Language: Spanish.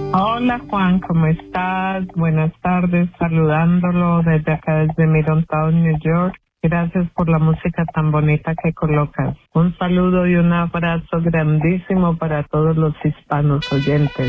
Hola Juan, ¿cómo estás? Buenas tardes, saludándolo desde acá, desde Middletown, New York. Gracias por la música tan bonita que colocas. Un saludo y un abrazo grandísimo para todos los hispanos oyentes.